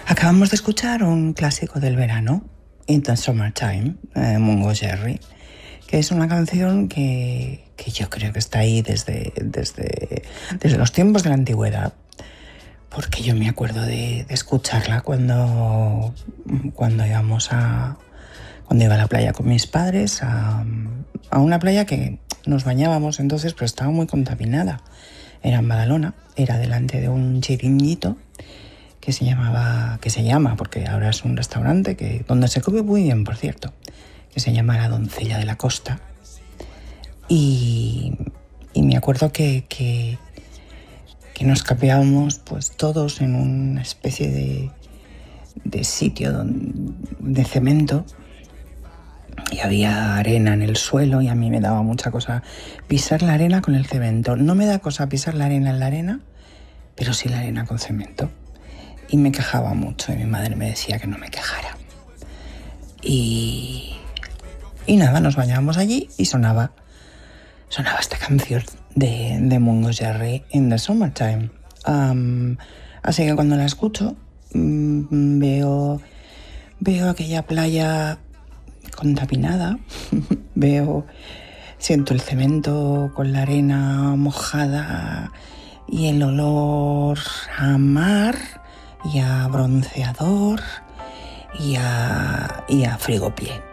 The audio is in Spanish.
Acabamos de escuchar un clásico del verano, In the Summertime, Mungo Jerry, que es una canción que yo creo que está ahí desde los tiempos de la antigüedad, porque yo me acuerdo de escucharla cuando iba a la playa con mis padres, a una playa que nos bañábamos entonces, pero estaba muy contaminada. Era en Badalona, era delante de un chiringuito que se llama, porque ahora es un restaurante donde se come muy bien, por cierto, que se llama La Doncella de la Costa. Y me acuerdo que nos capeábamos pues todos en una especie de sitio de cemento, y había arena en el suelo, y a mí me daba mucha cosa pisar la arena con el cemento. No me da cosa pisar la arena en la arena, pero sí la arena con cemento. Y me quejaba mucho, y mi madre me decía que no me quejara. Y nada, nos bañábamos allí y sonaba esta canción de Mungo Jerry, In the Summertime. Así que cuando la escucho, veo aquella playa contaminada, siento el cemento con la arena mojada y el olor a mar y a bronceador y a frigopié.